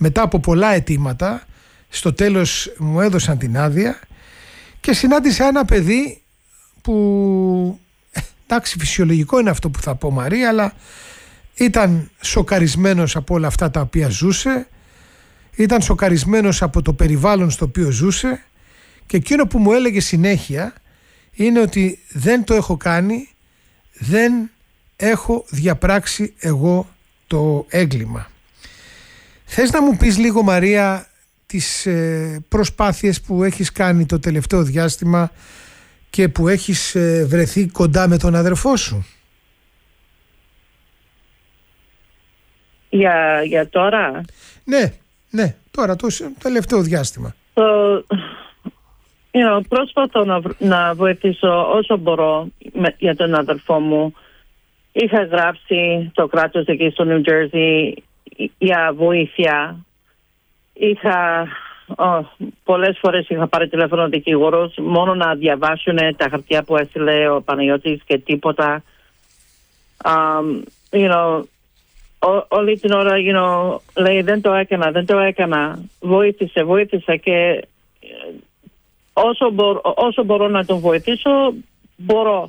μετά από πολλά αιτήματα, στο τέλος μου έδωσαν την άδεια και συνάντησα ένα παιδί που, εντάξει, φυσιολογικό είναι αυτό που θα πω, Μαρία, αλλά ήταν σοκαρισμένος από όλα αυτά τα οποία ζούσε, ήταν σοκαρισμένος από το περιβάλλον στο οποίο ζούσε, και εκείνο που μου έλεγε συνέχεια είναι ότι δεν το έχω κάνει, δεν έχω διαπράξει εγώ το έγκλημα. Θες να μου πεις λίγο, Μαρία, τις προσπάθειες που έχεις κάνει το τελευταίο διάστημα και που έχεις βρεθεί κοντά με τον αδερφό σου? Για τώρα? Ναι, τώρα το τελευταίο διάστημα. Προσπαθώ να βοηθήσω όσο μπορώ για τον αδερφό μου. Είχα γράψει το κράτος εκεί στο New Jersey για βοήθεια. Πολλές φορές είχα πάρει τηλέφωνο δικηγόρος μόνο να διαβάσουν τα χαρτιά που έστειλε ο Παναγιώτης και τίποτα. Όλη την ώρα λέει δεν το έκανα. Βοήθησε και όσο μπορώ να τον βοηθήσω, μπορώ.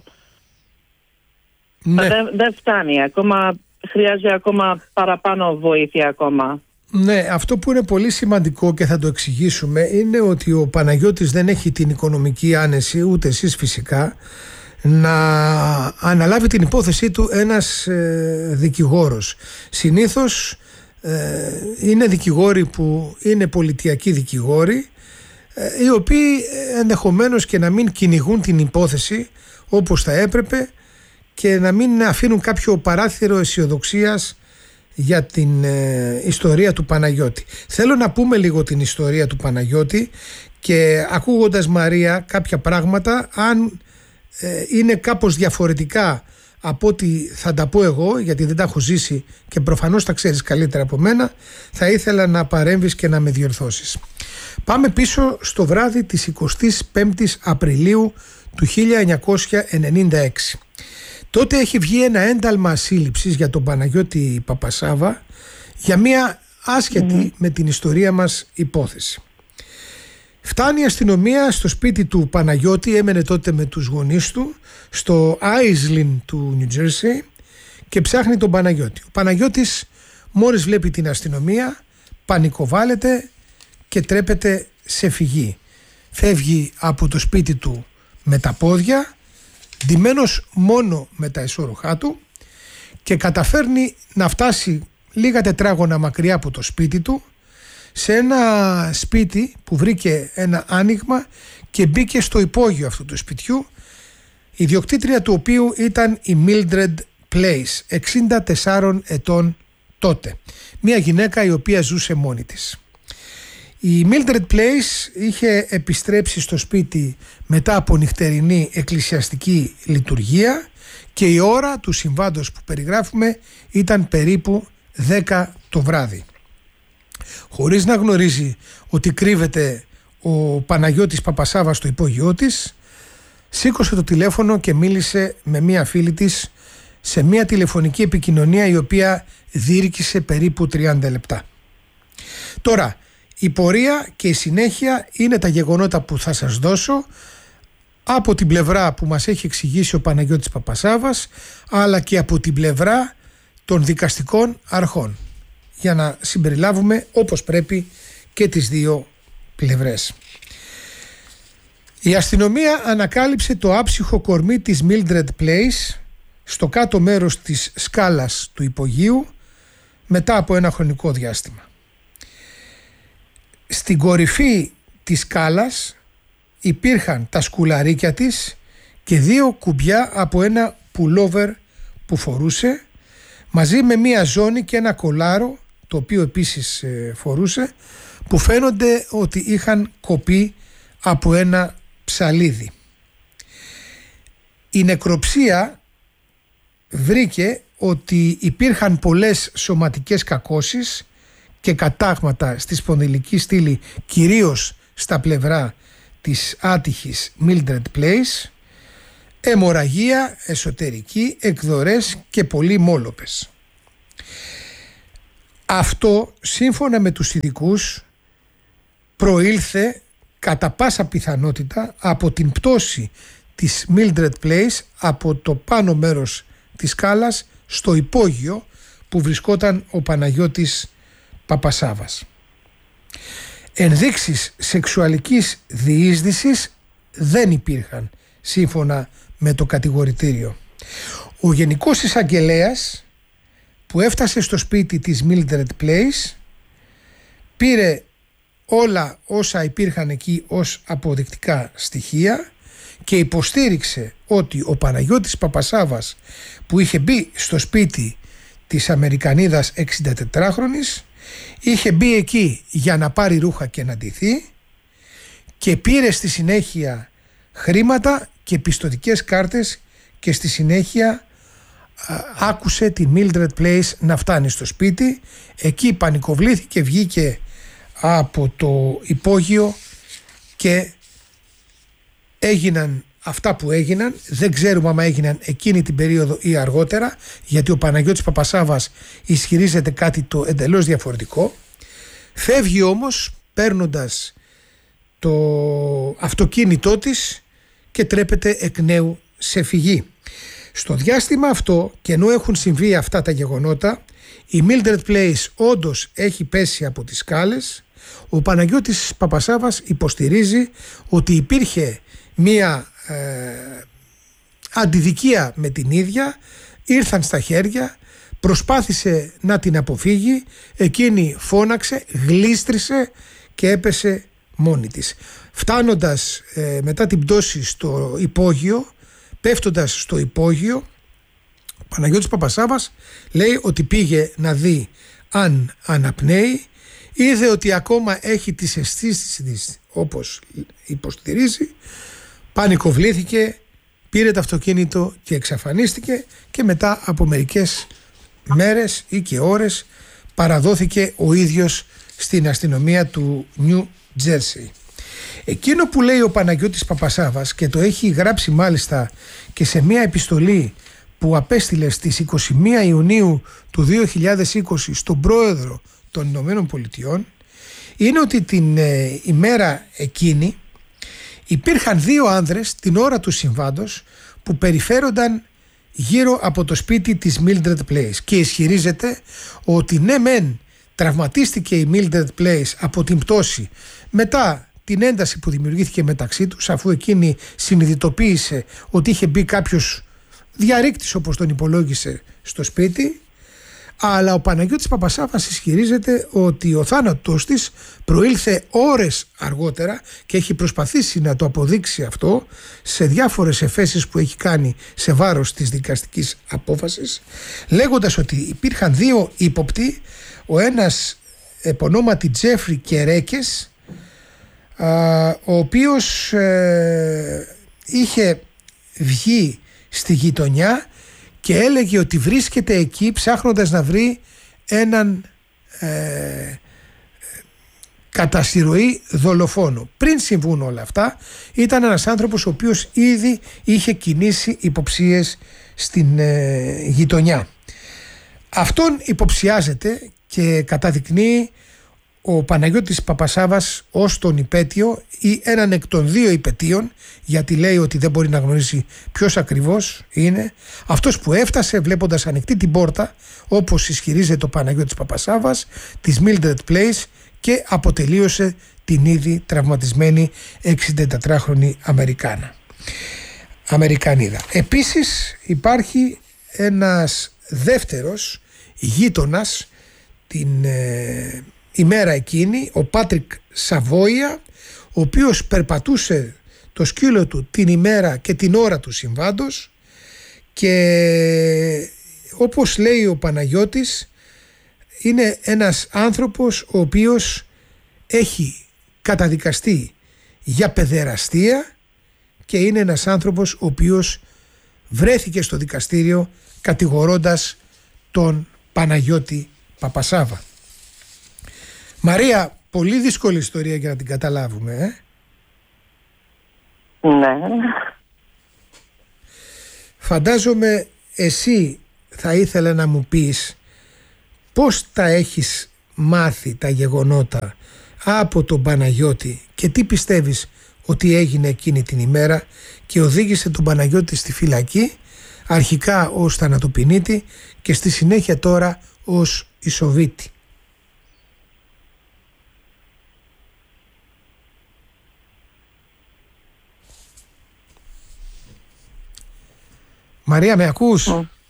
Ναι. Δεν φτάνει ακόμα, χρειάζεται ακόμα παραπάνω βοήθεια ακόμα. Ναι, αυτό που είναι πολύ σημαντικό και θα το εξηγήσουμε είναι ότι ο Παναγιώτης δεν έχει την οικονομική άνεση, ούτε εσείς φυσικά, να αναλάβει την υπόθεσή του ένας δικηγόρος. Συνήθως είναι δικηγόροι που είναι πολιτιακοί δικηγόροι, οι οποίοι ενδεχομένως και να μην κυνηγούν την υπόθεση όπως θα έπρεπε και να μην αφήνουν κάποιο παράθυρο αισιοδοξίας για την ιστορία του Παναγιώτη. Θέλω να πούμε λίγο την ιστορία του Παναγιώτη και ακούγοντας, Μαρία, κάποια πράγματα, αν είναι κάπως διαφορετικά από ό,τι θα τα πω εγώ, γιατί δεν τα έχω ζήσει και προφανώς τα ξέρεις καλύτερα από μένα, θα ήθελα να παρέμβεις και να με διορθώσεις. Πάμε πίσω στο βράδυ της 25ης Απριλίου του 1996. Τότε έχει βγει ένα ένταλμα σύλληψης για τον Παναγιώτη Παπασάβα για μια άσχετη με την ιστορία μας υπόθεση. Φτάνει η αστυνομία στο σπίτι του Παναγιώτη, έμενε τότε με τους γονείς του, στο Άισλιν του Νιου Τζέρσι, και ψάχνει τον Παναγιώτη. Ο Παναγιώτης μόλις βλέπει την αστυνομία πανικοβάλλεται και τρέπεται σε φυγή. Φεύγει από το σπίτι του με τα πόδια, ντυμένος μόνο με τα ισόρουχά του, και καταφέρνει να φτάσει λίγα τετράγωνα μακριά από το σπίτι του σε ένα σπίτι που βρήκε ένα άνοιγμα και μπήκε στο υπόγειο αυτού του σπιτιού, η ιδιοκτήτρια του οποίου ήταν η Mildred Place, 64 ετών τότε, μια γυναίκα η οποία ζούσε μόνη της. Η Mildred Place είχε επιστρέψει στο σπίτι μετά από νυχτερινή εκκλησιαστική λειτουργία και η ώρα του συμβάντος που περιγράφουμε ήταν περίπου 10 το βράδυ. Χωρίς να γνωρίζει ότι κρύβεται ο Παναγιώτης Παπασάβας στο υπόγειό της, σήκωσε το τηλέφωνο και μίλησε με μία φίλη της σε μία τηλεφωνική επικοινωνία η οποία διήρκησε περίπου 30 λεπτά. Τώρα, η πορεία και η συνέχεια είναι τα γεγονότα που θα σας δώσω από την πλευρά που μας έχει εξηγήσει ο Παναγιώτης Παπασάβας, αλλά και από την πλευρά των δικαστικών αρχών, για να συμπεριλάβουμε όπως πρέπει και τις δύο πλευρές. Η αστυνομία ανακάλυψε το άψυχο κορμί της Mildred Place στο κάτω μέρος της σκάλας του υπογείου μετά από ένα χρονικό διάστημα. Στην κορυφή της σκάλας υπήρχαν τα σκουλαρίκια της και 2 κουμπιά από ένα πουλόβερ που φορούσε, μαζί με μία ζώνη και ένα κολάρο, το οποίο επίσης φορούσε, που φαίνονται ότι είχαν κοπεί από ένα ψαλίδι. Η νεκροψία βρήκε ότι υπήρχαν πολλές σωματικές κακώσεις και κατάγματα στη σπονδυλική στήλη, κυρίως στα πλευρά της άτυχης Mildred Place, αιμορραγία εσωτερική, εκδορές και πολλοί μόλοπες. Αυτό, σύμφωνα με τους ειδικούς, προήλθε κατά πάσα πιθανότητα από την πτώση της Mildred Place από το πάνω μέρος της σκάλας στο υπόγειο που βρισκόταν ο Παναγιώτης Παπασάβας. Ενδείξεις σεξουαλικής διείσδυσης δεν υπήρχαν σύμφωνα με το κατηγορητήριο. Ο Γενικός Εισαγγελέας που έφτασε στο σπίτι της Mildred Place πήρε όλα όσα υπήρχαν εκεί ως αποδεικτικά στοιχεία και υποστήριξε ότι ο Παναγιώτης Παπασάβας, που είχε μπει στο σπίτι της Αμερικανίδας 64χρονης, είχε μπει εκεί για να πάρει ρούχα και να ντυθεί και πήρε στη συνέχεια χρήματα και πιστωτικές κάρτες και στη συνέχεια άκουσε τη Mildred Place να φτάνει στο σπίτι. Εκεί πανικοβλήθηκε, βγήκε από το υπόγειο και έγιναν αυτά που έγιναν. Δεν ξέρουμε άμα έγιναν εκείνη την περίοδο ή αργότερα, γιατί ο Παναγιώτης Παπασάβας ισχυρίζεται κάτι το εντελώς διαφορετικό. Φεύγει όμως παίρνοντας το αυτοκίνητό της και τρέπεται εκ νέου σε φυγή. Στο διάστημα αυτό, και ενώ έχουν συμβεί αυτά τα γεγονότα, η Mildred Place όντως έχει πέσει από τις σκάλες. Ο Παναγιώτης Παπασάβας υποστηρίζει ότι υπήρχε μία αντιδικία με την ίδια, ήρθαν στα χέρια, προσπάθησε να την αποφύγει, εκείνη φώναξε, γλίστρισε και έπεσε μόνη της. Φτάνοντας μετά την πτώση στο υπόγειο, πέφτοντας στο υπόγειο, ο Παναγιώτης Παπασάβας λέει ότι πήγε να δει αν αναπνέει, είδε ότι ακόμα έχει τις αισθήσεις της όπως υποστηρίζει, πανικοβλήθηκε, πήρε το αυτοκίνητο και εξαφανίστηκε και μετά από μερικές μέρες ή και ώρες παραδόθηκε ο ίδιος στην αστυνομία του Νιου Τζέρσι. Εκείνο που λέει ο Παναγιώτης Παπασάβας, και το έχει γράψει μάλιστα και σε μια επιστολή που απέστειλε στις 21 Ιουνίου του 2020 στον πρόεδρο των Ηνωμένων Πολιτειών, είναι ότι την ημέρα εκείνη υπήρχαν δύο άνδρες την ώρα του συμβάντος που περιφέρονταν γύρω από το σπίτι της Mildred Place και ισχυρίζεται ότι ναι μεν τραυματίστηκε η Mildred Place από την πτώση μετά την ένταση που δημιουργήθηκε μεταξύ τους, αφού εκείνη συνειδητοποίησε ότι είχε μπει κάποιος διαρρήκτης, όπως τον υπολόγισε, στο σπίτι, αλλά ο Παναγιώτης Παπασάβας ισχυρίζεται ότι ο θάνατος της προήλθε ώρες αργότερα και έχει προσπαθήσει να το αποδείξει αυτό σε διάφορες εφέσεις που έχει κάνει σε βάρος της δικαστικής απόφασης, λέγοντας ότι υπήρχαν δύο ύποπτοι, ο ένας επωνόματι Τζέφρι Κερέκες, ο οποίος είχε βγει στη γειτονιά και έλεγε ότι βρίσκεται εκεί ψάχνοντας να βρει έναν κατά συρροή δολοφόνο. Πριν συμβούν όλα αυτά, ήταν ένας άνθρωπος ο οποίος ήδη είχε κινήσει υποψίες στην γειτονιά. Αυτόν υποψιάζεται και καταδεικνύει ο Παναγιώτης Παπασάβας ως τον υπέτειο ή έναν εκ των δύο υπετείων, γιατί λέει ότι δεν μπορεί να γνωρίσει ποιος ακριβώς είναι, αυτός που έφτασε βλέποντας ανοιχτή την πόρτα, όπως ισχυρίζεται ο Παναγιώτης Παπασάβας, της Mildred Place και αποτελείωσε την ήδη τραυματισμένη 64χρονη Αμερικανίδα. Επίσης υπάρχει ένας δεύτερος γείτονας την ημέρα εκείνη, ο Πάτρικ Σαβόια, ο οποίος περπατούσε το σκύλο του την ημέρα και την ώρα του συμβάντος και όπως λέει ο Παναγιώτης είναι ένας άνθρωπος ο οποίος έχει καταδικαστεί για παιδεραστία και είναι ένας άνθρωπος ο οποίος βρέθηκε στο δικαστήριο κατηγορώντας τον Παναγιώτη Παπασάβα. Μαρία, πολύ δύσκολη ιστορία για να την καταλάβουμε. Ναι. Φαντάζομαι εσύ θα ήθελα να μου πεις πώς τα έχεις μάθει τα γεγονότα από τον Παναγιώτη και τι πιστεύεις ότι έγινε εκείνη την ημέρα και οδήγησε τον Παναγιώτη στη φυλακή, αρχικά ως θανατοποιητή και στη συνέχεια τώρα ως ισοβήτη. Μαρία, με ακούς?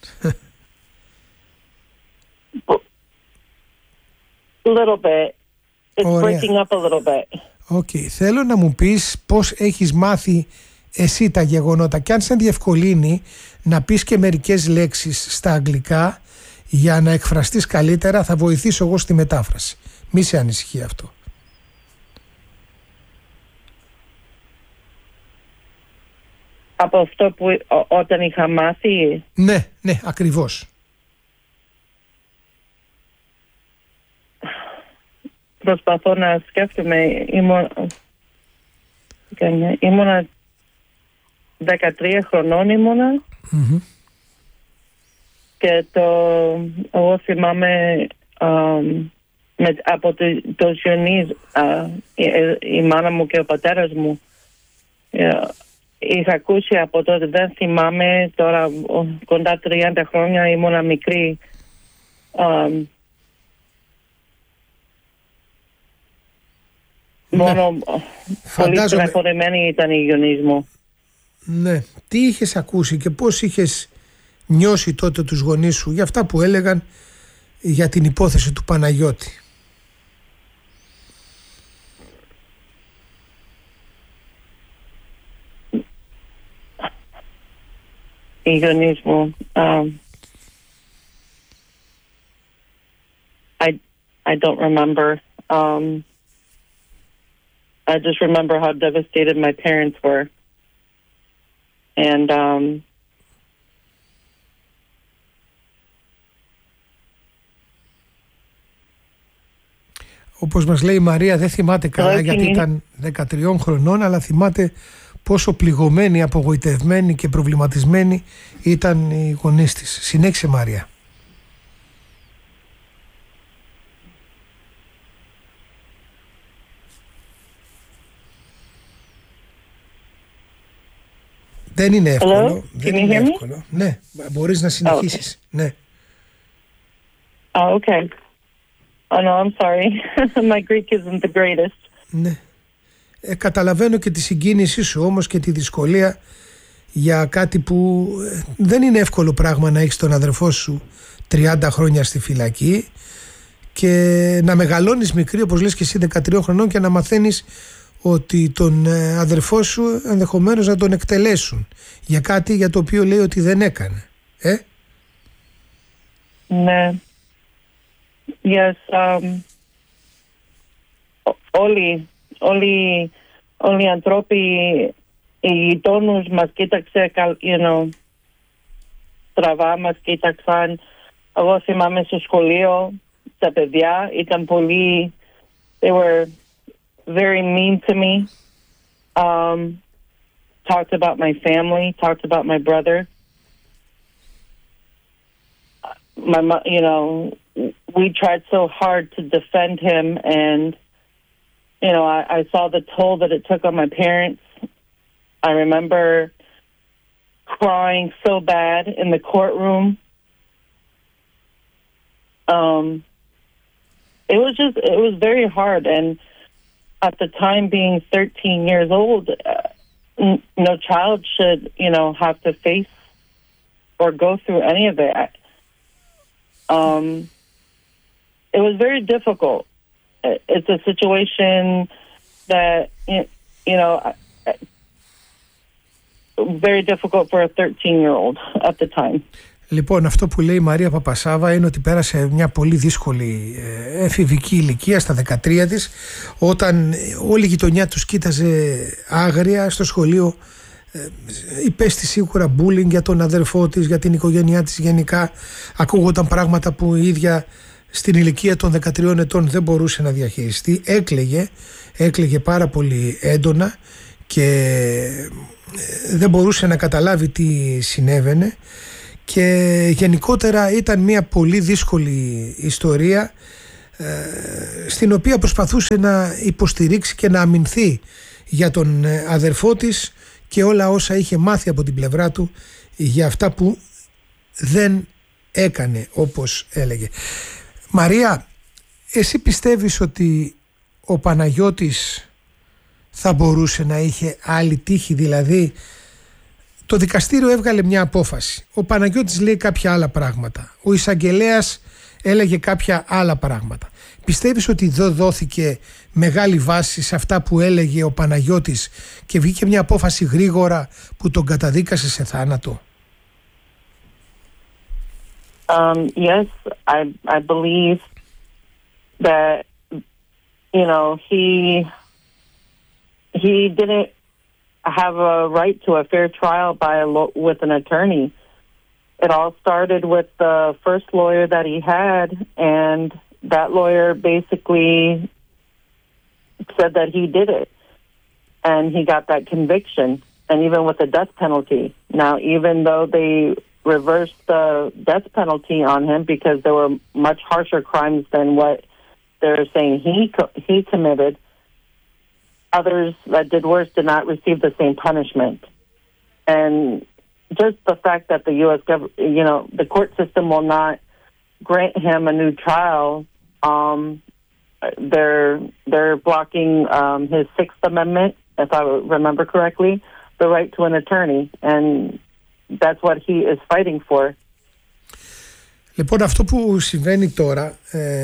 Little bit. It's Ωραία. breaking up a little bit. Okay. Θέλω να μου πεις πώς έχεις μάθει εσύ τα γεγονότα και αν σε διευκολύνει να πεις και μερικές λέξεις στα αγγλικά για να εκφραστείς καλύτερα, θα βοηθήσω εγώ στη μετάφραση. Μη σε ανησυχεί αυτό. Από αυτό που όταν είχα μάθει. Ναι, ναι, ακριβώς. Προσπαθώ να σκέφτομαι. Ήμουνα 13 χρονών και εγώ θυμάμαι από τους γονείς, η μάνα μου και ο πατέρας μου, είχα ακούσει από τότε, δεν θυμάμαι τώρα, κοντά 30 χρόνια ήμουνα μικρή. Μόνο πολύ στεναχωρημένοι ήταν οι γονείς μου. Ναι. Τι είχες ακούσει και πώς είχες νιώσει τότε τους γονείς σου για αυτά που έλεγαν για την υπόθεση του Παναγιώτη? Οι γονείς μου. I don't remember. I just remember how devastated my parents were. And όπως μας λέει η Μαρία, δεν θυμάται καλά γιατί ήταν 13 χρονών, αλλά θυμάται πόσο πληγωμένοι, απογοητευμένοι και προβληματισμένοι ήταν οι γονείς της. Συνέχισε, Μαρία. Δεν είναι εύκολο. Δεν είναι εύκολο. Ναι, μπορείς να συνεχίσεις. Okay. Ναι. Oh, okay. Oh, no, I'm sorry. My Greek isn't the greatest. Ναι. Καταλαβαίνω και τη συγκίνησή σου όμως και τη δυσκολία για κάτι που δεν είναι εύκολο πράγμα, να έχεις τον αδερφό σου 30 χρόνια στη φυλακή και να μεγαλώνεις μικρή, όπως λες και εσύ, 13 χρονών, και να μαθαίνεις ότι τον αδερφό σου ενδεχομένως να τον εκτελέσουν για κάτι για το οποίο λέει ότι δεν έκανε. Ναι. Yes. Όλοι οι ανθρώποι, οι γειτόνους μας κοίταξε, στραβά μας κοίταξαν. Εγώ θυμάμαι στο σχολείο, τα παιδιά ήταν πολύ, they were very mean to me. Talked about my family, talked about my brother. We tried so hard to defend him, and I saw the toll that it took on my parents. I remember crying so bad in the courtroom. It was very hard, and at the time, being 13 years old, no child should, have to face or go through any of it. It was very difficult. It's a situation that, very difficult for a 13-year-old at the time. Λοιπόν, αυτό που λέει η Μαρία Παπασάβα είναι ότι πέρασε μια πολύ δύσκολη εφηβική ηλικία στα 13 της, όταν όλη η γειτονιά τους κοίταζε άγρια. Στο σχολείο υπέστη σίγουρα bullying για τον αδερφό της, για την οικογένειά της γενικά. Ακούγονταν πράγματα που η ίδια στην ηλικία των 13 ετών δεν μπορούσε να διαχειριστεί. Έκλαιγε πάρα πολύ έντονα και δεν μπορούσε να καταλάβει τι συνέβαινε. και γενικότερα ήταν μια πολύ δύσκολη ιστορία στην οποία προσπαθούσε να υποστηρίξει και να αμυνθεί για τον αδερφό της και όλα όσα είχε μάθει από την πλευρά του για αυτά που δεν έκανε, όπως έλεγε. Μαρία, εσύ πιστεύεις ότι ο Παναγιώτης θα μπορούσε να είχε άλλη τύχη? Δηλαδή το δικαστήριο έβγαλε μια απόφαση, ο Παναγιώτης λέει κάποια άλλα πράγματα, ο εισαγγελέας έλεγε κάποια άλλα πράγματα. Πιστεύεις ότι εδώ δόθηκε μεγάλη βάση σε αυτά που έλεγε ο Παναγιώτης και βγήκε μια απόφαση γρήγορα που τον καταδίκασε σε θάνατο? Yes, I believe that, you know, he didn't have a right to a fair trial with an attorney. It all started with the first lawyer that he had, and that lawyer basically said that he did it, and he got that conviction, and even with the death penalty. Now, even though they reversed the death penalty on him because there were much harsher crimes than what they're saying he committed, others that did worse did not receive the same punishment. And just the fact that the U.S. government, you know, the court system will not grant him a new trial, they're blocking his Sixth Amendment, if I remember correctly, the right to an attorney, and that's what he is fighting for. Λοιπόν, αυτό που συμβαίνει τώρα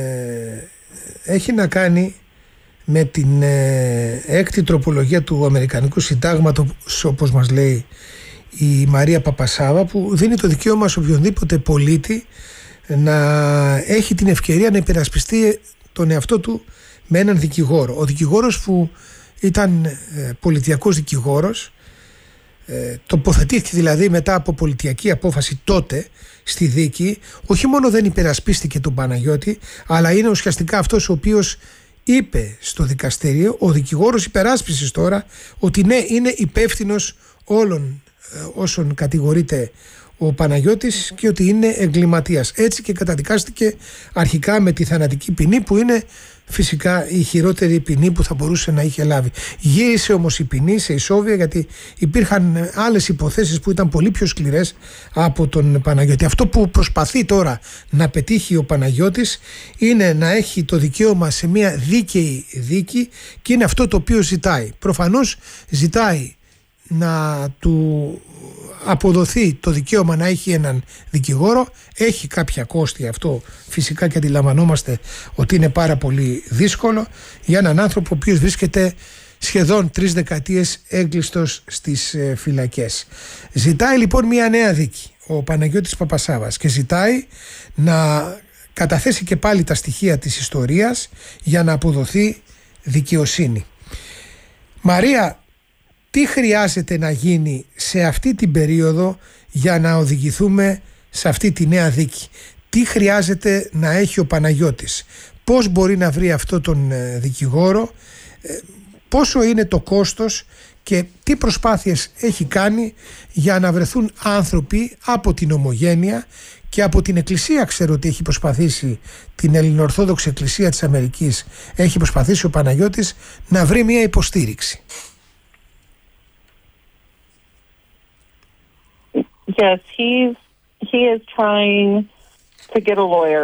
έχει να κάνει με την έκτη τροπολογία του Αμερικανικού Συντάγματος, όπως μας λέει η Μαρία Παπασάβα, που δίνει το δικαίωμα σε οποιονδήποτε πολίτη να έχει την ευκαιρία να υπερασπιστεί τον εαυτό του με έναν δικηγόρο. Ο δικηγόρος που ήταν πολιτιακός δικηγόρος, τοποθετήθηκε δηλαδή μετά από πολιτιακή απόφαση τότε στη δίκη, όχι μόνο δεν υπερασπίστηκε τον Παναγιώτη, αλλά είναι ουσιαστικά αυτός ο οποίος είπε στο δικαστήριο, ο δικηγόρος υπεράσπισης τώρα, ότι ναι, είναι υπεύθυνος όλων όσων κατηγορείται ο Παναγιώτης και ότι είναι εγκληματίας. Έτσι και καταδικάστηκε αρχικά με τη θανατική ποινή, που είναι φυσικά η χειρότερη ποινή που θα μπορούσε να είχε λάβει. Γύρισε όμως η ποινή σε ισόβια, γιατί υπήρχαν άλλες υποθέσεις που ήταν πολύ πιο σκληρές από τον Παναγιώτη. Αυτό που προσπαθεί τώρα να πετύχει ο Παναγιώτης είναι να έχει το δικαίωμα σε μια δίκαιη δίκη, και είναι αυτό το οποίο ζητάει. Προφανώς ζητάει να του αποδοθεί το δικαίωμα να έχει έναν δικηγόρο. Έχει κάποια κόστη αυτό φυσικά, και αντιλαμβανόμαστε ότι είναι πάρα πολύ δύσκολο για έναν άνθρωπο ο οποίος βρίσκεται σχεδόν 3 δεκαετίες έγκλειστος στις φυλακές. Ζητάει λοιπόν μια νέα δίκη ο Παναγιώτης Παπασάβας και ζητάει να καταθέσει και πάλι τα στοιχεία της ιστορίας για να αποδοθεί δικαιοσύνη. Μαρία, τι χρειάζεται να γίνει σε αυτή την περίοδο για να οδηγηθούμε σε αυτή τη νέα δίκη? Τι χρειάζεται να έχει ο Παναγιώτης? Πώς μπορεί να βρει αυτό τον δικηγόρο? Πόσο είναι το κόστος? Και τι προσπάθειες έχει κάνει για να βρεθούν άνθρωποι από την Ομογένεια και από την Εκκλησία? Ξέρω ότι έχει προσπαθήσει, την Ελληνοορθόδοξη Εκκλησία της Αμερικής, έχει προσπαθήσει ο Παναγιώτης να βρει μια υποστήριξη. Yes, he is trying to get a lawyer.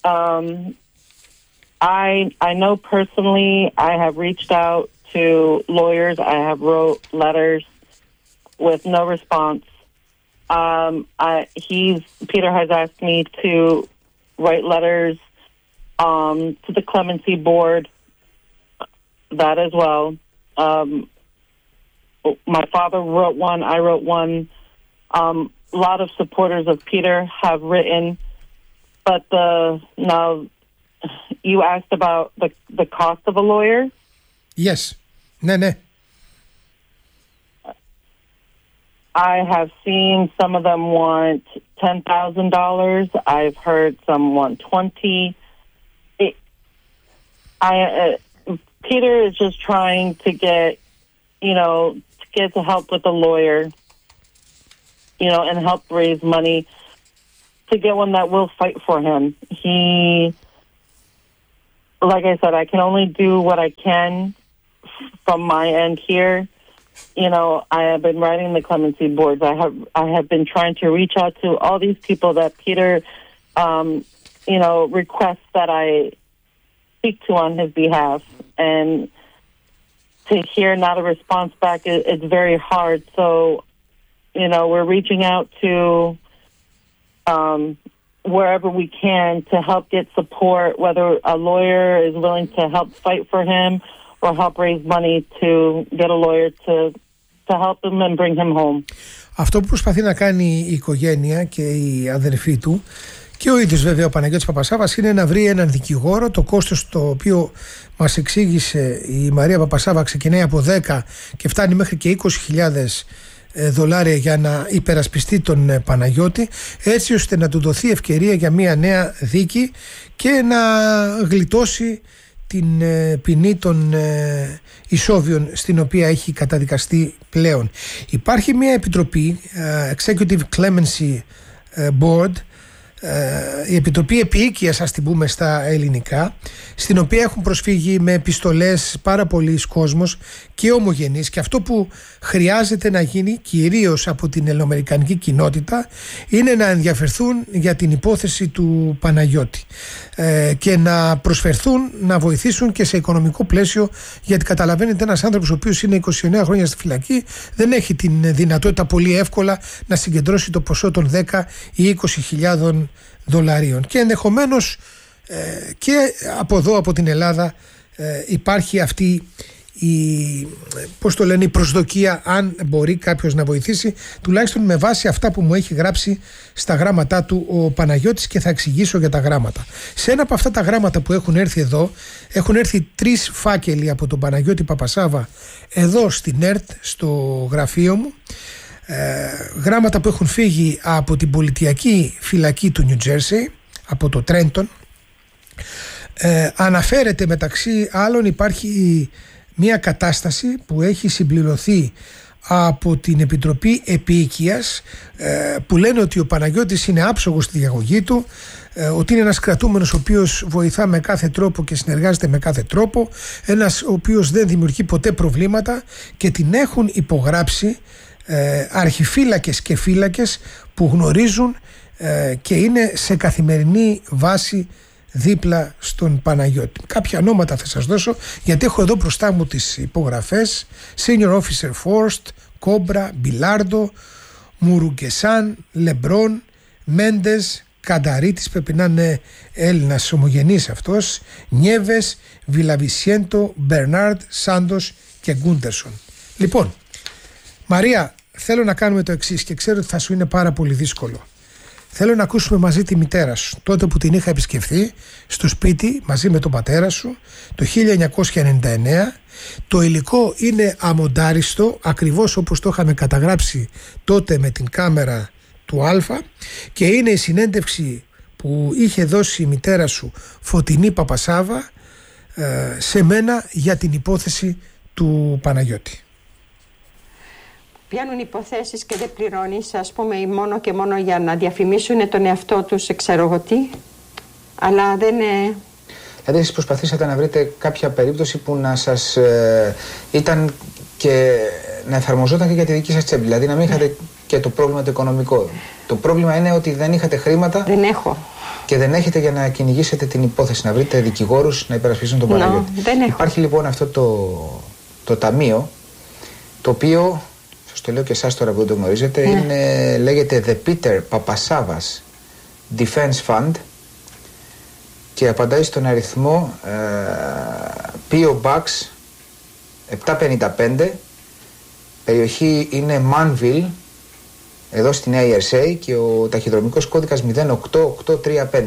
I know personally, I have reached out to lawyers. I have wrote letters with no response. Peter has asked me to write letters to the clemency board, that as well. My father wrote one. I wrote one. A lot of supporters of Peter have written, but now you asked about the cost of a lawyer. Yes, no. I have seen some of them want $10,000. I've heard some want $20,000. Peter is just trying to get to help with a lawyer, and help raise money to get one that will fight for him. Like I said, I can only do what I can from my end here. You know, I have been writing the clemency boards. I have been trying to reach out to all these people that Peter, you know, requests that I speak to on his behalf, and to hear not a response back, it's very hard. So, you know, we're reaching out to wherever we can to help get support, whether a lawyer is willing to help fight for him or help raise money to get a lawyer to help him and bring him home. Αυτό που προσπαθεί να κάνει η οικογένεια και η αδερφή του και ο ίδιος βέβαια ο Παναγιώτης Παπασάβας είναι να βρει έναν δικηγόρο. Το κόστος το οποίο μας εξήγησε η Μαρία Παπασάβα ξεκινάει από 10 και φτάνει μέχρι και $20,000 για να υπερασπιστεί τον Παναγιώτη, έτσι ώστε να του δοθεί ευκαιρία για μια νέα δίκη και να γλιτώσει την ποινή των ισόβιων στην οποία έχει καταδικαστεί πλέον. Υπάρχει μια επιτροπή, Executive Clemency Board, η Επιτροπή Επίοικιας, ας την πούμε στα ελληνικά, στην οποία έχουν προσφύγει με επιστολές πάρα πολλοί κόσμος και ομογενείς, και αυτό που χρειάζεται να γίνει κυρίως από την ελληνοαμερικανική κοινότητα είναι να ενδιαφερθούν για την υπόθεση του Παναγιώτη και να προσφερθούν να βοηθήσουν και σε οικονομικό πλαίσιο, γιατί καταλαβαίνετε, ένας άνθρωπος ο οποίος είναι 29 χρόνια στη φυλακή δεν έχει την δυνατότητα πολύ εύκολα να συγκεντρώσει το ποσό των 10 ή $20,000 και ενδεχομένως και από εδώ από την Ελλάδα υπάρχει αυτή η προσδοκία, αν μπορεί κάποιος να βοηθήσει, τουλάχιστον με βάση αυτά που μου έχει γράψει στα γράμματά του ο Παναγιώτης, και θα εξηγήσω για τα γράμματα. Σε ένα από αυτά τα γράμματα που έχουν έρθει εδώ, έχουν έρθει 3 φάκελοι από τον Παναγιώτη Παπασάβα εδώ στην ΕΡΤ, στο γραφείο μου, γράμματα που έχουν φύγει από την πολιτιακή φυλακή του Νιου Τζέρσι, από το Τρέντον. Αναφέρεται μεταξύ άλλων, υπάρχει μια κατάσταση που έχει συμπληρωθεί από την Επιτροπή Επίοικιας, που λένε ότι ο Παναγιώτης είναι άψογος στη διαγωγή του, ότι είναι ένας κρατούμενος ο οποίος βοηθά με κάθε τρόπο και συνεργάζεται με κάθε τρόπο, ένας ο οποίος δεν δημιουργεί ποτέ προβλήματα, και την έχουν υπογράψει αρχιφύλακες και φύλακες που γνωρίζουν και είναι σε καθημερινή βάση δίπλα στον Παναγιώτη. Κάποια ονόματα θα σας δώσω, γιατί έχω εδώ μπροστά μου τις υπογραφές: Senior Officer Forst, Κόμπρα, Μπιλάρντο, Μουρουγκεσάν, Λεμπρόν, Μέντες, Κανταρίτης, πρέπει να είναι Έλληνας ομογενής αυτός, Νιέβες, Βιλαβισιέντο, Μπερνάρντ, Σάντος και Γκούντερσον. Λοιπόν, Μαρία, θέλω να κάνουμε το εξής, και ξέρω ότι θα σου είναι πάρα πολύ δύσκολο. Θέλω να ακούσουμε μαζί τη μητέρα σου, τότε που την είχα επισκεφθεί στο σπίτι μαζί με τον πατέρα σου το 1999. Το υλικό είναι αμοντάριστο, ακριβώς όπως το είχαμε καταγράψει τότε με την κάμερα του Α, και είναι η συνέντευξη που είχε δώσει η μητέρα σου, Φωτεινή Παπασάβα, σε μένα για την υπόθεση του Παναγιώτη. Πιάνουν υποθέσεις και δεν πληρώνεις, ας πούμε, μόνο και μόνο για να διαφημίσουν τον εαυτό τους, ξέρω εγώ τι, αλλά δεν είναι... Δηλαδή εσείς προσπαθήσατε να βρείτε κάποια περίπτωση που να σας ήταν και να εφαρμοζόταν και για τη δική σας τσέπη, δηλαδή να μην είχατε και το πρόβλημα το οικονομικό. Το πρόβλημα είναι ότι δεν είχατε χρήματα. Δεν έχω. Και δεν έχετε για να κυνηγήσετε την υπόθεση, να βρείτε δικηγόρους να υπερασπίσουν τον Παναγιώτη. Δεν έχω. Υπάρχει λοιπόν αυτό το ταμείο, το οποίο, σας το λέω και εσάς τώρα που δεν το γνωρίζετε, λέγεται The Peter Papasavas Defense Fund και απαντάει στον αριθμό P.O. Box 755, περιοχή είναι Manville, εδώ στη Νέα Ιερσέη, και ο ταχυδρομικός κώδικας 08835.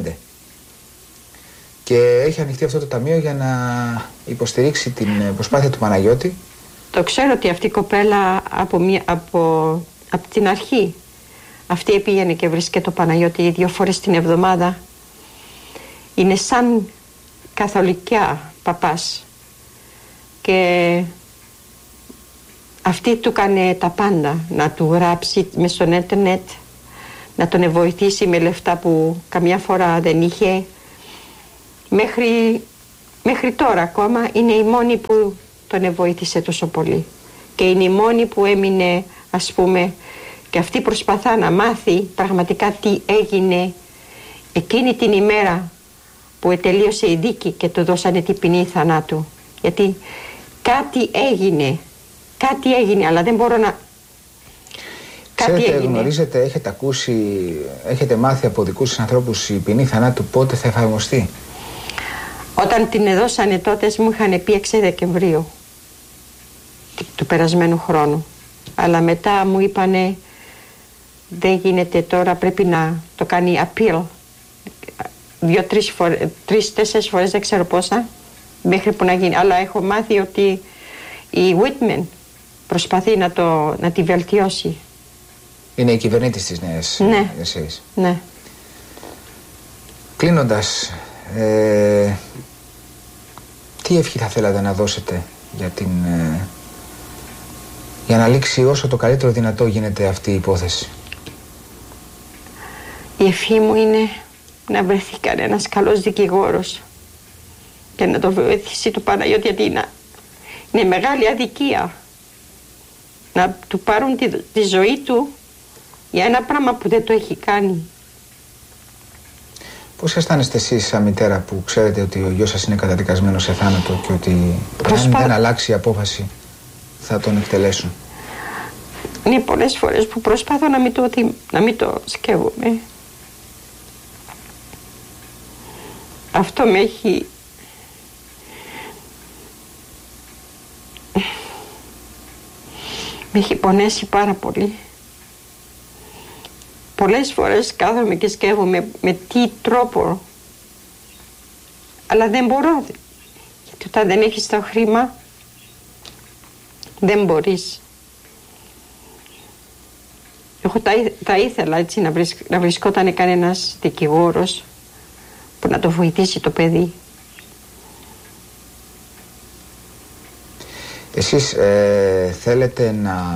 Και έχει ανοιχτεί αυτό το ταμείο για να υποστηρίξει την προσπάθεια του Παναγιώτη. Το ξέρω ότι αυτή η κοπέλα από την αρχή αυτή πήγαινε και βρίσκεται το Παναγιώτη 2 φορές την εβδομάδα. Είναι σαν καθολικιά παπάς. Και αυτή του κάνει τα πάντα, να του γράψει μες στο ίντερνετ, να τον βοηθήσει με λεφτά που καμιά φορά δεν είχε. Μέχρι τώρα ακόμα είναι η μόνη που τον βοήθησε τόσο πολύ. Και είναι η μόνη που έμεινε, ας πούμε, και αυτή προσπαθά να μάθει πραγματικά τι έγινε εκείνη την ημέρα που τελείωσε η δίκη και του δώσανε την ποινή θανάτου. Γιατί κάτι έγινε, αλλά δεν μπορώ να... Ξέρετε, γνωρίζετε, έχετε ακούσει, έχετε μάθει από δικούς σας ανθρώπους η ποινή θανάτου πότε θα εφαρμοστεί? Όταν την δώσανε τότε μου είχαν πει 6 Δεκεμβρίου του περασμένου χρόνου. Αλλά μετά μου είπανε δεν γίνεται τώρα, πρέπει να το κάνει appeal 2-3 φορές, 3-4 φορές, δεν ξέρω πόσα, μέχρι που να γίνει. Αλλά έχω μάθει ότι η Whitman προσπαθεί να τη βελτιώσει. Είναι η κυβερνήτης της Νέας Εσσέης. Ναι. Κλείνοντας, τι ευχή θα θέλατε να δώσετε για να λήξει όσο το καλύτερο δυνατό γίνεται αυτή η υπόθεση? Η ευχή μου είναι να βρεθεί κανένας καλός δικηγόρος και να το βοηθήσει το Παναγιώτη, γιατί είναι μεγάλη αδικία να του πάρουν τη ζωή του για ένα πράγμα που δεν το έχει κάνει. Πώς αισθάνεστε εσείς σαν μητέρα που ξέρετε ότι ο γιος σας είναι καταδικασμένος σε θάνατο και ότι αν δεν αλλάξει η απόφαση θα τον εκτελέσουν? Είναι πολλές φορές που προσπαθώ να μην το σκέφτομαι. Αυτό με έχει πονέσει πάρα πολύ. Πολλές φορές κάθομαι και σκέφτομαι με τι τρόπο, αλλά δεν μπορώ, γιατί όταν δεν έχεις το χρήμα δεν μπορείς. Εγώ θα ήθελα έτσι να βρισκόταν κανένας δικηγόρος που να το βοηθήσει το παιδί. Εσείς θέλετε να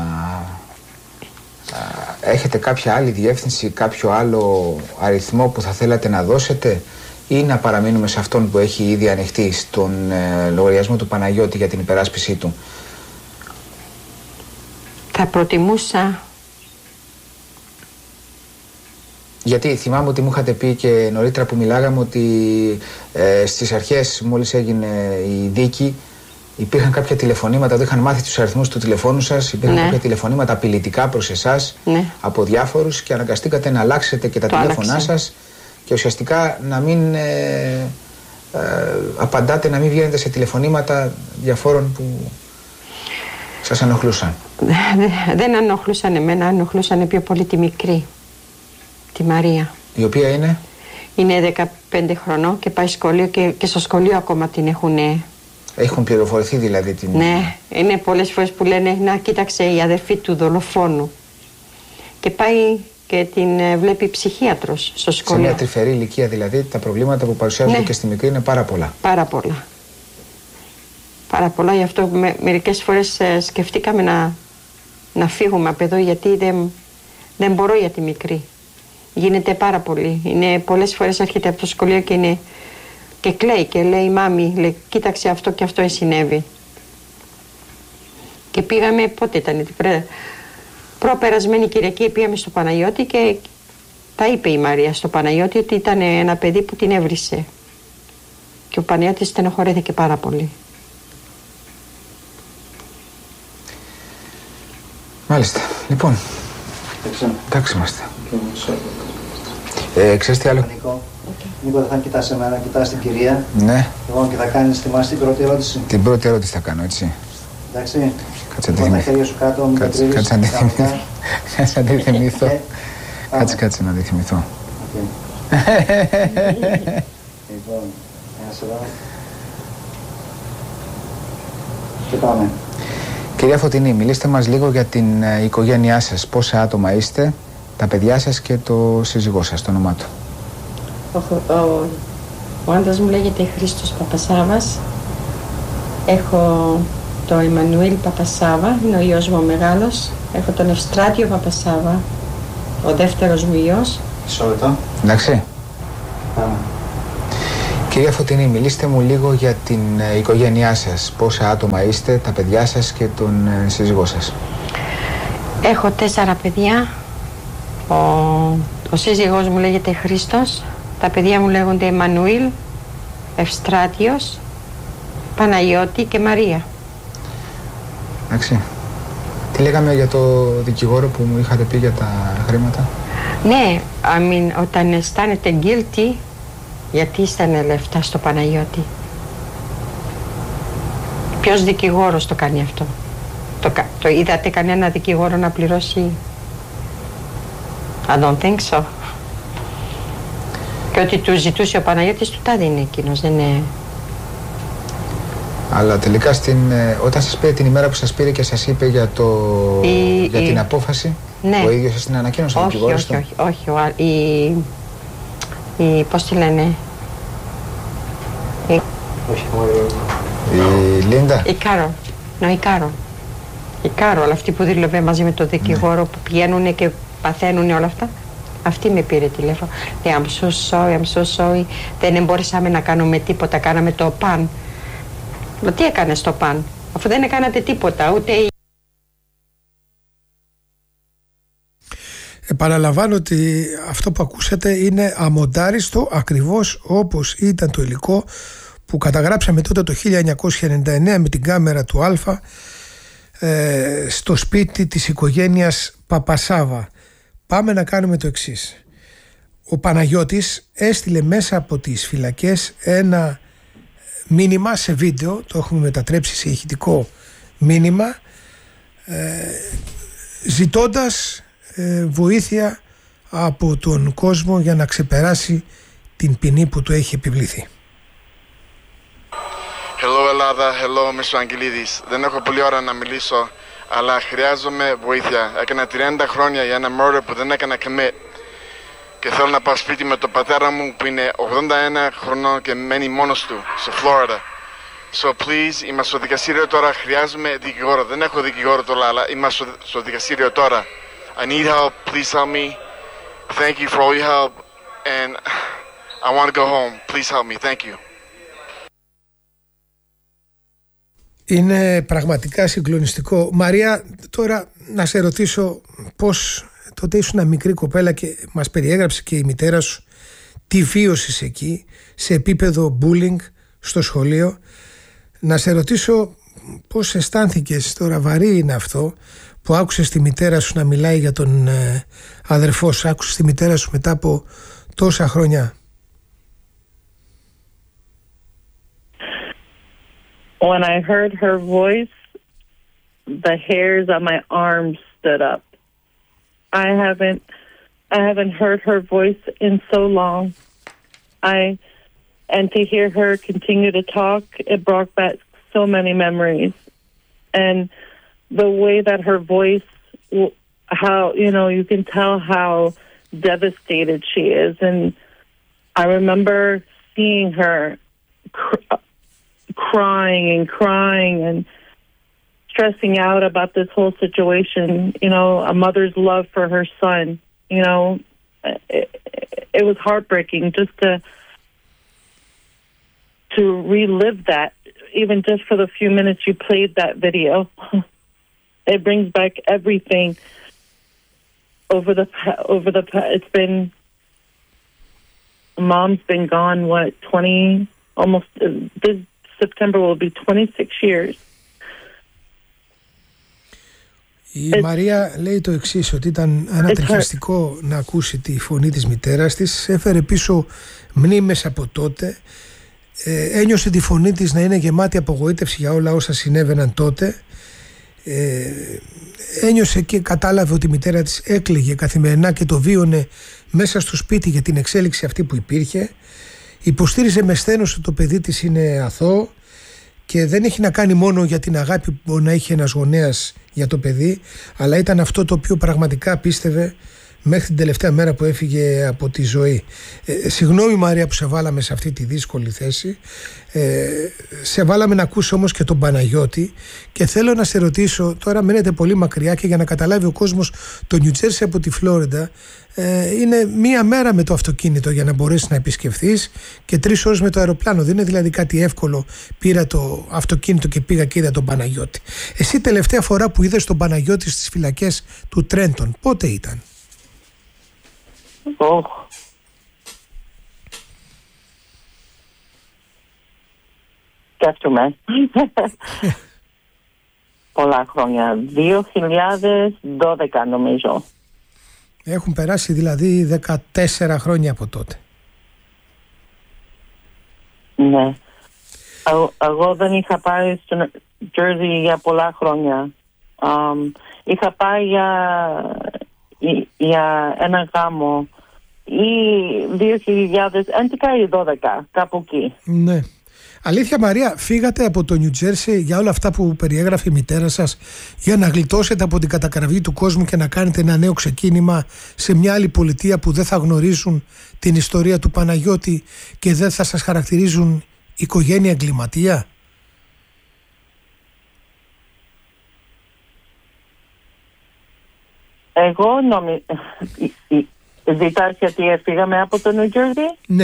έχετε κάποια άλλη διεύθυνση, κάποιο άλλο αριθμό που θα θέλατε να δώσετε, ή να παραμείνουμε σε αυτόν που έχει ήδη ανοιχτεί στον λογαριασμό του Παναγιώτη για την υπεράσπιση του? Θα προτιμούσα. Γιατί θυμάμαι ότι μου είχατε πει και νωρίτερα που μιλάγαμε ότι στις αρχές, μόλις έγινε η δίκη, υπήρχαν κάποια τηλεφωνήματα, δεν είχαν μάθει τους αριθμούς του τηλεφώνου σας, υπήρχαν κάποια τηλεφωνήματα απειλητικά προς εσάς από διάφορους και αναγκαστήκατε να αλλάξετε και τα τηλέφωνά σας και ουσιαστικά να μην απαντάτε, να μην βγαίνετε σε τηλεφωνήματα διαφόρων που σας ενοχλούσαν. Δεν ενοχλούσαν εμένα, ενοχλούσαν πιο πολύ τη μικρή, τη Μαρία. Η οποία είναι? Είναι 15 χρονών και πάει σχολείο και στο σχολείο ακόμα την έχουν πληροφορηθεί δηλαδή την... Ναι, είναι πολλές φορές που λένε να κοίταξε η αδερφή του δολοφόνου και πάει και την βλέπει ψυχίατρος στο σχολείο. Σε μια τρυφερή ηλικία δηλαδή, τα προβλήματα που παρουσιάζονται και στη μικρή είναι πάρα πολλά. Πάρα πολλά. Πάρα πολλά, γι' αυτό μερικές φορές σκεφτήκαμε να φύγουμε από εδώ, γιατί δεν μπορώ για τη μικρή. Γίνεται πάρα πολύ. Είναι πολλές φορές έρχεται από το σχολείο και κλαίει και λέει «Μάμη, λέει, κοίταξε αυτό και αυτό συνέβη». Και πήγαμε, πότε ήταν, προπερασμένη Κυριακή πήγαμε στο Παναγιώτη και τα είπε η Μαρία στο Παναγιώτη ότι ήταν ένα παιδί που την έβρισε. Και ο Παναγιώτης στενοχωρέθηκε πάρα πολύ. Μάλιστα. Λοιπόν, εντάξει είμαστε. Ξέρεις τι άλλο? Νίκο, δεν θα κοιτάς εμένα, κοιτάς την κυρία. Ναι. Λοιπόν, και θα κάνεις, θυμάσαι την πρώτη ερώτηση? Την πρώτη ερώτηση θα κάνω, έτσι. Εντάξει. Κάτσε να τη θυμηθώ. Τα χέρια σου κάτω, μην τα τρίβεις. Κάτσε να τη θυμηθώ. Κάτσε να τη θυμηθώ. Λοιπόν, ένα σειρά. Και πάμε. Κυρία Φωτεινή, μιλήστε μας λίγο για την οικογένειά σας. Πόσα άτομα είστε, τα παιδιά σας και το σύζυγό σας, το όνομά του? Ο άντρας μου λέγεται Χρήστος Παπασάβας. Έχω τον Εμμανουήλ Παπασάβα, είναι ο γιος μου ο μεγάλος. Έχω τον Ευστράτιο Παπασάβα ο δεύτερος μου ιός. Μισό λεπτό. Εντάξει. Πάμε. Κυρία Φωτεινή, μιλήστε μου λίγο για την οικογένειά σας. Πόσα άτομα είστε, τα παιδιά σας και τον σύζυγό σας? Έχω 4 παιδιά. Ο σύζυγός μου λέγεται Χρήστος. Τα παιδιά μου λέγονται Εμμανουήλ, Ευστράτιος, Παναγιώτη και Μαρία. Εντάξει. Τι λέγαμε για το δικηγόρο που μου είχατε πει για τα χρήματα? Ναι, όταν αισθάνεται guilty, γιατί στέλνε λεφτά στο Παναγιώτη? Ποιος δικηγόρος το κάνει αυτό? Το είδατε κανένα δικηγόρο να πληρώσει? I don't think so. Και ότι του ζητούσε ο Παναγιώτης του τα δίνει εκείνος, δεν είναι... Αλλά τελικά όταν σας πήρε την ημέρα που σας πήρε και σας είπε για, για την απόφαση, ναι. Ο ίδιος σας την ανακοίνωσε? Όχι, πώς τη λένε? Η Λίντα? Η Κάρο. Η Κάρο, αυτή που δήλευε μαζί με τον δικηγόρο, που πηγαίνουν και παθαίνουν όλα αυτά. Αυτή με πήρε τηλέφωνο. Λέει, I'm so sorry. Δεν μπορέσαμε να κάνουμε τίποτα, κάναμε το παν. Μα τι έκανε στο παν, αφού δεν έκανατε τίποτα, ούτε... Επαναλαμβάνω ότι αυτό που ακούσατε είναι αμοντάριστο, ακριβώς όπως ήταν το υλικό που καταγράψαμε τότε το 1999 με την κάμερα του Α στο σπίτι της οικογένειας Παπασάβα. Πάμε να κάνουμε το εξής. Ο Παναγιώτης έστειλε μέσα από τις φυλακές ένα μήνυμα σε βίντεο, το έχουμε μετατρέψει σε ηχητικό μήνυμα, ζητώντας βοήθεια από τον κόσμο για να ξεπεράσει την ποινή που του έχει επιβληθεί. Hello Ελλάδα, hello Mr. Αγγελίδης. Δεν έχω πολλή ώρα να μιλήσω, αλλά χρειάζομαι βοήθεια. Έκανα 30 χρόνια για ένα murder που δεν έκανα commit. Και θέλω να πάω σπίτι με τον πατέρα μου που είναι 81 χρονών και μένει μόνος του, στο Φλόριντα. So please, είμαστε στο δικαστήριο τώρα, χρειάζομαι δικηγόρο. Δεν έχω δικηγόρο τώρα, αλλά είμαστε στο δικαστήριο τώρα. I need help, please help me. Thank you for all your help. And I want to go home. Please help me, thank you. Είναι πραγματικά συγκλονιστικό. Μαρία, τώρα να σε ρωτήσω πώς τότε ήσουν μικρή κοπέλα και μας περιέγραψε και η μητέρα σου τι βίωσες εκεί σε επίπεδο bullying στο σχολείο. Να σε ρωτήσω πώς αισθάνθηκες τώρα, βαρύ είναι αυτό που άκουσες τη μητέρα σου να μιλάει για τον αδερφό σου, άκουσες τη μητέρα σου μετά από τόσα χρόνια? When I heard her voice, the hairs on my arms stood up. I haven't heard her voice in so long. And to hear her continue to talk, it brought back so many memories. And the way that her voice, how, you can tell how devastated she is. And I remember seeing her crying and stressing out about this whole situation, a mother's love for her son. It was heartbreaking just to relive that, even just for the few minutes you played that video. It brings back everything it's been, Mom's been gone, 20, almost, this September will be 26 years. Η Μαρία λέει το εξής, ότι ήταν ανατριχιαστικό να ακούσει τη φωνή της μητέρας της, έφερε πίσω μνήμες από τότε, ένιωσε τη φωνή της να είναι γεμάτη απογοήτευση για όλα όσα συνέβαιναν τότε, ένιωσε και κατάλαβε ότι η μητέρα της έκλαιγε καθημερινά και το βίωνε μέσα στο σπίτι για την εξέλιξη αυτή που υπήρχε. Υποστήριζε με σθένος ότι το παιδί της είναι αθώο και δεν έχει να κάνει μόνο για την αγάπη που μπορεί να έχει ένας γονέας για το παιδί, αλλά ήταν αυτό το οποίο πραγματικά πίστευε μέχρι την τελευταία μέρα που έφυγε από τη ζωή. Συγγνώμη Μαρία που σε βάλαμε σε αυτή τη δύσκολη θέση, σε βάλαμε να ακούσει όμως και τον Παναγιώτη, και θέλω να σε ρωτήσω, τώρα μένετε πολύ μακριά και για να καταλάβει ο κόσμος, το Νιου Τζέρσι από τη Φλόριντα είναι μία μέρα με το αυτοκίνητο για να μπορέσεις να επισκεφθείς και 3 ώρες με το αεροπλάνο. Δεν είναι δηλαδή κάτι εύκολο. Πήρα το αυτοκίνητο και πήγα και είδα τον Παναγιώτη. Εσύ τελευταία φορά που είδες τον Παναγιώτη στις φυλακές του Τρέντον, πότε ήταν? Σκέφτομαι. Πολλά χρόνια. 2012 νομίζω. Έχουν περάσει δηλαδή 14 χρόνια από τότε. Ναι. Εγώ δεν είχα πάει στο Jersey για πολλά χρόνια. Είχα πάει για ένα γάμο ή 2011 ή 2012, κάπου εκεί. Ναι. Αλήθεια Μαρία, φύγατε από το Νιου Τζέρσι για όλα αυτά που περιέγραφε η μητέρα σας, για να γλιτώσετε από την κατακραυγή του κόσμου και να κάνετε ένα νέο ξεκίνημα σε μια άλλη πολιτεία που δεν θα γνωρίζουν την ιστορία του Παναγιώτη και δεν θα σας χαρακτηρίζουν οικογένεια εγκληματία? Εγώ ζητάς γιατί φύγαμε από το Νιου Τζέρσι? Ναι.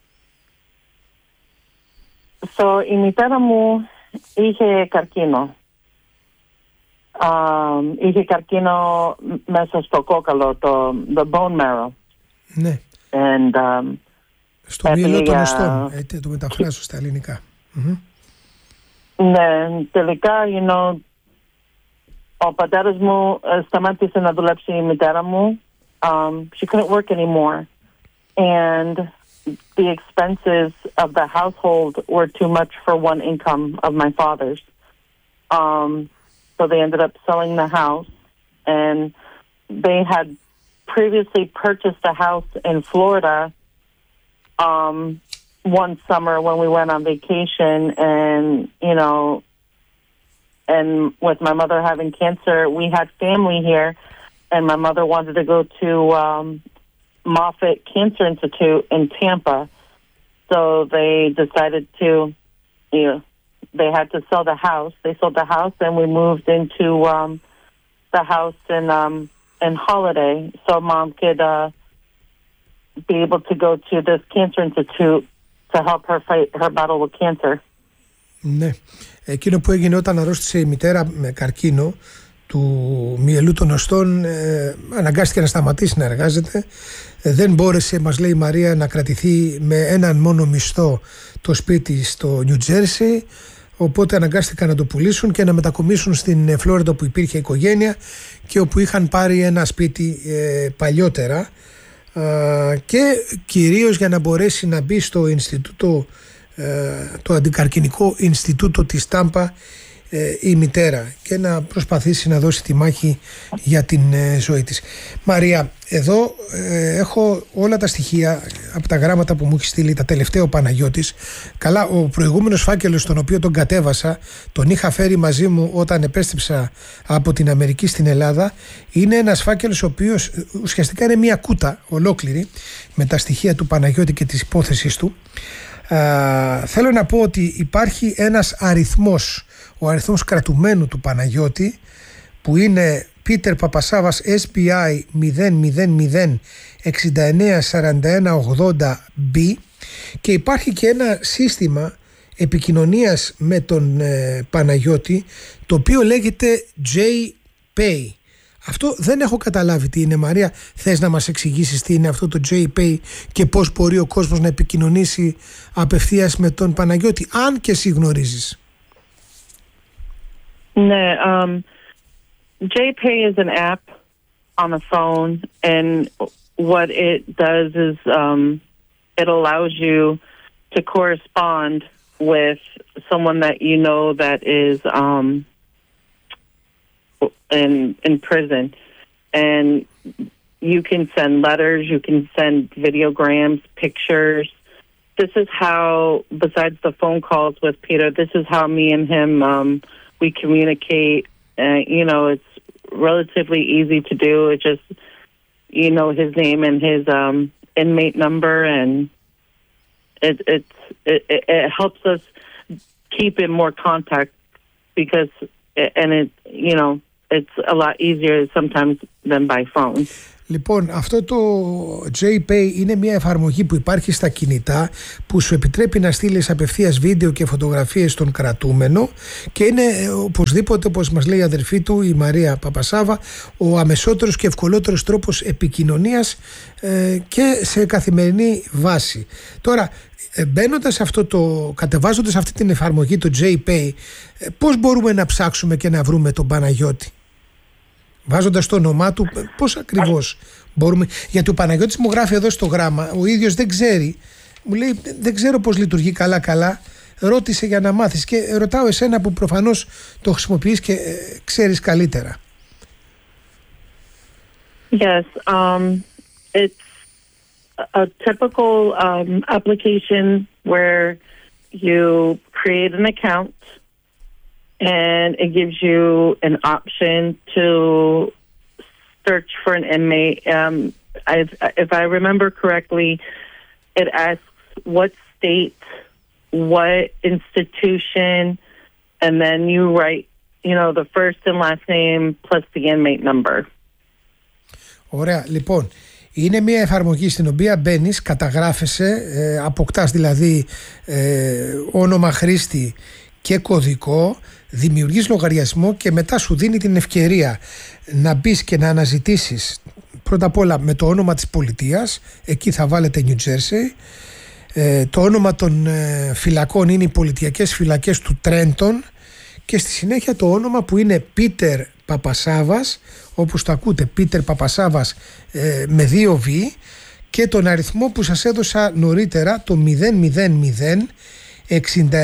Η μητέρα μου είχε καρκίνο. Είχε καρκίνο μέσα στο κόκαλο, το bone marrow. Ναι. And, στο μυελό των οστών, το μεταφράζω στα ελληνικά. Ναι, τελικά, ο πατέρας μου σταμάτησε να δουλέψει η μητέρα μου. She couldn't work anymore. And the expenses of the household were too much for one income of my father's. So they ended up selling the house, and they had previously purchased a house in Florida one summer when we went on vacation, and and with my mother having cancer, we had family here, and my mother wanted to go to Moffitt Cancer Institute in Tampa. So they decided to, they had to sell the house. They sold the house, and we moved into the house in Holiday, so Mom could be able to go to this cancer institute to help her fight her battle with cancer. Ναι. Εκείνο που έγινε όταν αρρώστησε η μητέρα με καρκίνο του μυελού των οστών, αναγκάστηκε να σταματήσει να εργάζεται. Δεν μπόρεσε, μας λέει η Μαρία, να κρατηθεί με έναν μόνο μισθό το σπίτι στο Νιου Τζέρσι, οπότε αναγκάστηκαν να το πουλήσουν και να μετακομίσουν στην Φλόριντα, όπου υπήρχε οικογένεια και όπου είχαν πάρει ένα σπίτι παλιότερα, και κυρίως για να μπορέσει να μπει στο Ινστιτούτο, το Αντικαρκινικό Ινστιτούτο της Τάμπα, η μητέρα, και να προσπαθήσει να δώσει τη μάχη για την ζωή της. Μαρία, εδώ έχω όλα τα στοιχεία από τα γράμματα που μου έχει στείλει τα τελευταία ο Παναγιώτης. Καλά, ο προηγούμενος φάκελος, τον οποίο τον κατέβασα, τον είχα φέρει μαζί μου όταν επέστρεψα από την Αμερική στην Ελλάδα. Είναι ένας φάκελος ο οποίος ουσιαστικά είναι μια κούτα ολόκληρη με τα στοιχεία του Παναγιώτη και της υπόθεσης του. Θέλω να πω ότι υπάρχει ένας αριθμός, ο αριθμός κρατουμένου του Παναγιώτη, που είναι Πίτερ Παπασάβας SBI 000-6941-80B, και υπάρχει και ένα σύστημα επικοινωνίας με τον Παναγιώτη, το οποίο λέγεται JPay. Αυτό δεν έχω καταλάβει τι είναι. Μαρία, θες να μας εξηγήσεις τι είναι αυτό το JPay και πώς μπορεί ο κόσμος να επικοινωνήσει απευθείας με τον Παναγιώτη, αν και εσύ γνωρίζεις? Ναι, JPay is an app on a phone, and what it does is it allows you to correspond with someone that you know that is in prison, and you can send letters, you can send videograms, pictures. This is how, besides the phone calls with Peter, this is how me and him we communicate. It's relatively easy to do. It just you know, his name and his inmate number, and it helps us keep in more contact because, and it, you know, it's a lot easier sometimes than by phone. Λοιπόν, αυτό το JPay είναι μια εφαρμογή που υπάρχει στα κινητά που σου επιτρέπει να στείλεις απευθείας βίντεο και φωτογραφίες στον κρατούμενο και είναι οπωσδήποτε, όπως μας λέει η αδερφή του, η Μαρία Παπασάβα, ο αμεσότερος και ευκολότερος τρόπος επικοινωνίας και σε καθημερινή βάση. Τώρα, μπαίνοντας αυτό κατεβάζοντας αυτή την εφαρμογή, το JPay, πώς μπορούμε να ψάξουμε και να βρούμε τον Παναγιώτη? Βάζοντας το όνομά του, πώς ακριβώς μπορούμε? Γιατί ο Παναγιώτης μου γράφει εδώ στο γράμμα, ο ίδιος δεν ξέρει, μου λέει δεν ξέρω πώς λειτουργεί καλά, ρώτησε για να μάθεις, και ρωτάω εσένα που προφανώς το χρησιμοποιείς και ξέρεις καλύτερα. Yes, it's a typical application where you create an account and it gives you an option to search for an inmate. If I remember correctly, it asks what state, what institution, and then you write, you know, the first and last name plus the inmate number. Ωραία, λοιπόν, είναι μια εφαρμογή στην οποία μπαίνεις, καταγράφεσαι, αποκτάς δηλαδή όνομα χρήστη και κωδικό, δημιουργείς λογαριασμό και μετά σου δίνει την ευκαιρία να μπεις και να αναζητήσεις πρώτα απ' όλα με το όνομα της πολιτείας, εκεί θα βάλετε New Jersey, το όνομα των φυλακών είναι οι πολιτιακές φυλακές του Τρέντον και στη συνέχεια το όνομα που είναι Πίτερ Παπασάβας, όπως το ακούτε, Πίτερ Παπασάβας με 2 V, και τον αριθμό που σας έδωσα νωρίτερα, το 000 69 41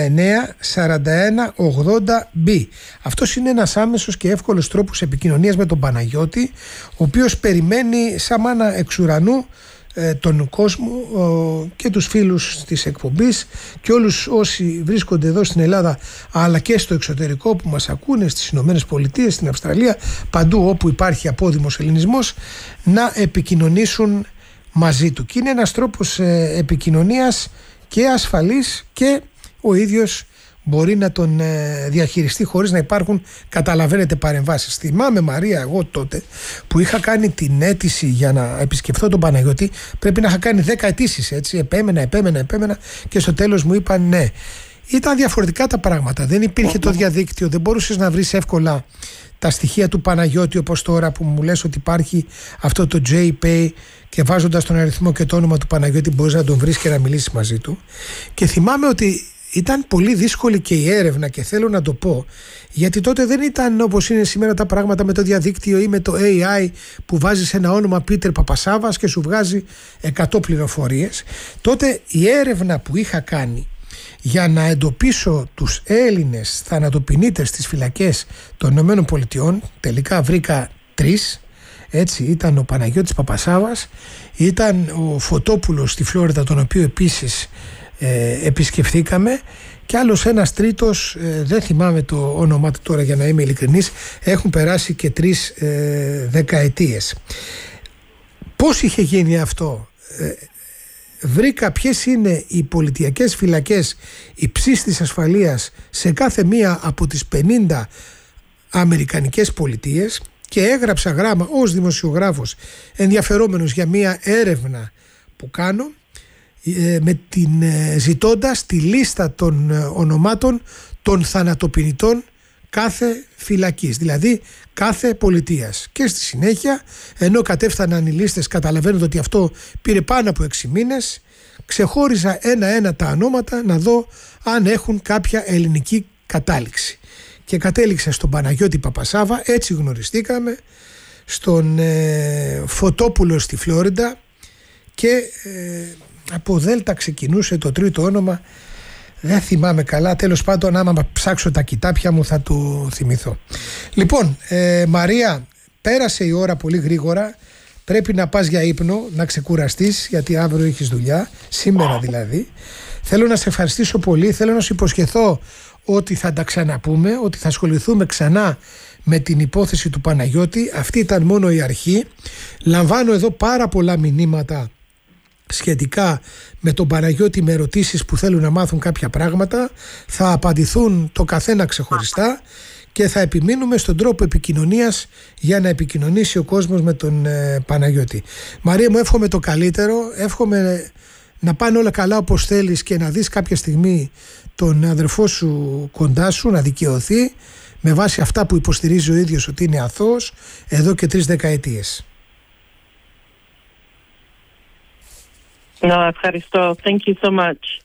80 B. Αυτός είναι ένας άμεσος και εύκολος τρόπος επικοινωνίας με τον Παναγιώτη, ο οποίος περιμένει σαν μάνα εξ ουρανού τον κόσμο και τους φίλους της εκπομπής και όλους όσοι βρίσκονται εδώ στην Ελλάδα αλλά και στο εξωτερικό που μας ακούνε, στις Ηνωμένες Πολιτείες, στην Αυστραλία, παντού όπου υπάρχει απόδημος ελληνισμός, να επικοινωνήσουν μαζί του. Και είναι ένας τρόπος επικοινωνίας και ασφαλής και ο ίδιος μπορεί να τον διαχειριστεί χωρίς να υπάρχουν, καταλαβαίνετε, παρεμβάσεις. Θυμάμαι, Μαρία, εγώ τότε που είχα κάνει την αίτηση για να επισκεφθώ τον Παναγιώτη, πρέπει να είχα κάνει 10 αιτήσεις, έτσι, επέμενα και στο τέλος μου είπαν ναι. Ήταν διαφορετικά τα πράγματα, δεν υπήρχε το διαδίκτυο, δεν μπορούσες να βρεις εύκολα τα στοιχεία του Παναγιώτη όπως τώρα που μου λες ότι υπάρχει αυτό το JPay και βάζοντας τον αριθμό και το όνομα του Παναγιώτη μπορείς να τον βρεις και να μιλήσεις μαζί του. Και θυμάμαι ότι ήταν πολύ δύσκολη και η έρευνα, και θέλω να το πω, γιατί τότε δεν ήταν όπως είναι σήμερα τα πράγματα με το διαδίκτυο ή με το AI που βάζεις ένα όνομα Πίτερ Παπασάβας και σου βγάζει 100 πληροφορίες. Τότε η έρευνα που είχα κάνει για να εντοπίσω τους Έλληνες θανατοποινήτες στις φυλακές των Ηνωμένων Πολιτειών, τελικά βρήκα 3. Έτσι, ήταν ο Παναγιώτης Παπασάβας, ήταν ο Φωτόπουλος στη Φλόριδα, τον οποίο επίσης επισκεφθήκαμε, και άλλος ένας τρίτος, δεν θυμάμαι το όνομά του τώρα για να είμαι ειλικρινής, έχουν περάσει και 3 δεκαετίες. Πώς είχε γίνει αυτό? Βρήκα ποιες είναι οι πολιτιακές φυλακές υψής της ασφαλείας σε κάθε μία από τις 50 αμερικανικές πολιτείες και έγραψα γράμμα ως δημοσιογράφος ενδιαφερόμενος για μία έρευνα που κάνω, ζητώντας τη λίστα των ονομάτων των θανατοποινητών κάθε φυλακής, δηλαδή κάθε πολιτείας. Και στη συνέχεια, ενώ κατέφθαναν οι λίστες, καταλαβαίνετε ότι αυτό πήρε πάνω από 6 μήνες, ξεχώριζα ένα-ένα τα ονόματα να δω αν έχουν κάποια ελληνική κατάληξη. Και κατέληξα στον Παναγιώτη Παπασάβα, έτσι γνωριστήκαμε, στον Φωτόπουλο στη Φλόριντα, και από Δέλτα ξεκινούσε το τρίτο όνομα, δεν θυμάμαι καλά, τέλος πάντων άμα ψάξω τα κοιτάπια μου θα το θυμηθώ. Λοιπόν, Μαρία, πέρασε η ώρα πολύ γρήγορα, πρέπει να πας για ύπνο, να ξεκουραστείς, γιατί αύριο έχεις δουλειά, σήμερα δηλαδή. Θέλω να σε ευχαριστήσω πολύ, θέλω να σου υποσχεθώ ότι θα τα ξαναπούμε, ότι θα ασχοληθούμε ξανά με την υπόθεση του Παναγιώτη. Αυτή ήταν μόνο η αρχή. Λαμβάνω εδώ πάρα πολλά μηνύματα σχετικά με τον Παναγιώτη, με ερωτήσεις που θέλουν να μάθουν κάποια πράγματα. Θα απαντηθούν το καθένα ξεχωριστά και θα επιμείνουμε στον τρόπο επικοινωνίας για να επικοινωνήσει ο κόσμος με τον Παναγιώτη. Μαρία μου, εύχομαι το καλύτερο, εύχομαι να πάνε όλα καλά όπως θέλεις και να δεις κάποια στιγμή τον αδερφό σου κοντά σου να δικαιωθεί με βάση αυτά που υποστηρίζει ο ίδιος ότι είναι αθώος εδώ και 3 δεκαετίες. Ευχαριστώ. Thank you so much.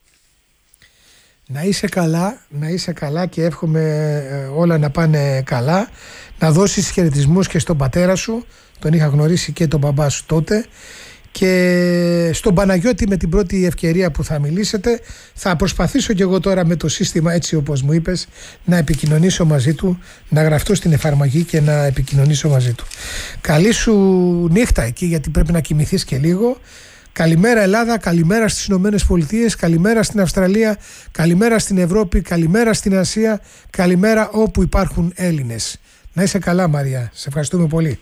Να είσαι καλά και εύχομαι όλα να πάνε καλά. Να δώσεις χαιρετισμούς και στον πατέρα σου, τον είχα γνωρίσει και τον μπαμπά σου τότε, και στον Παναγιώτη με την πρώτη ευκαιρία που θα μιλήσετε. Θα προσπαθήσω κι εγώ τώρα με το σύστημα έτσι όπως μου είπες να επικοινωνήσω μαζί του, να γραφτώ στην εφαρμογή και να επικοινωνήσω μαζί του. Καλή σου νύχτα εκεί, γιατί πρέπει να κοιμηθείς και λίγο. Καλημέρα Ελλάδα, καλημέρα στις Ηνωμένες Πολιτείες, καλημέρα στην Αυστραλία, καλημέρα στην Ευρώπη, καλημέρα στην Ασία, καλημέρα όπου υπάρχουν Έλληνες. Να είσαι καλά, Μαρία. Σε ευχαριστούμε πολύ.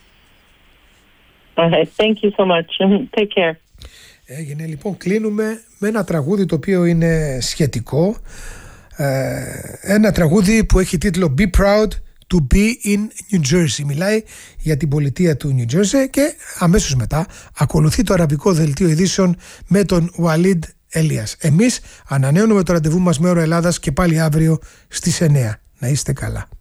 Thank you so much. Take care. Έγινε. Λοιπόν, κλείνουμε με ένα τραγούδι το οποίο είναι σχετικό. Ένα τραγούδι που έχει τίτλο Be Proud to be in New Jersey. Μιλάει για την πολιτεία του New Jersey και αμέσως μετά ακολουθεί το αραβικό δελτίο ειδήσεων με τον Walid Elias. Εμείς ανανέωνουμε το ραντεβού μας με Ώρα Ελλάδας και πάλι αύριο στις 9. Να είστε καλά.